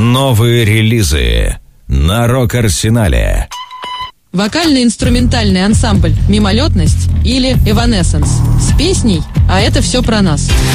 Новые релизы на Рок-Арсенале. Вокально-инструментальный ансамбль «Мимолетность» или «Эванесенс» с песней «А это все про нас».